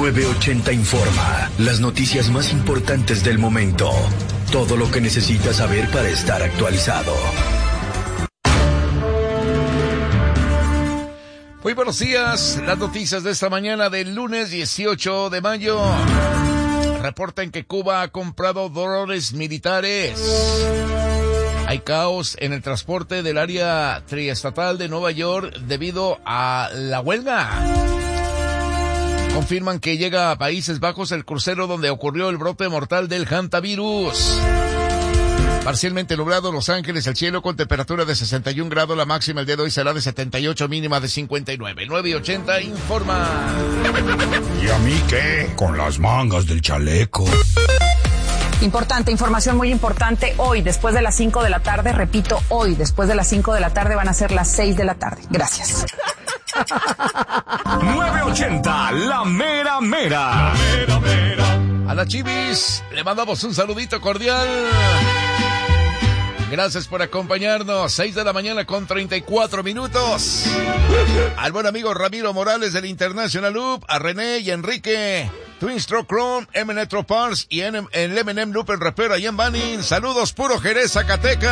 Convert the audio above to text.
980 Informa, las noticias más importantes del momento. Todo lo que necesitas saber para estar actualizado. Muy buenos días, las noticias de esta mañana del lunes 18 de mayo. Reportan que Cuba ha comprado drones militares. Hay caos en el transporte del área triestatal de Nueva York debido a la huelga. Confirman que llega a Países Bajos el crucero donde ocurrió el brote mortal del hantavirus. Parcialmente nublado Los Ángeles, el cielo con temperatura de 61 grados, la máxima el día de hoy será de 78, mínima de 59. 980 informa. ¿Y a mí qué? Con las mangas del chaleco. Importante, información muy importante. Hoy, después de las 5 de la tarde, repito, hoy, después de las 5 de la tarde, van a ser las 6 de la tarde. Gracias. 980, la mera mera. La mera mera. A la Chivis le mandamos un saludito cordial. Gracias por acompañarnos. 6 de la mañana con 34 minutos. Al buen amigo Ramiro Morales del International Loop, a René y Enrique, Twin Stroke Chrome, M-Netro Parts y el M&M Loop el rapero allá en Banning. Saludos, puro Jerez, Zacatecas.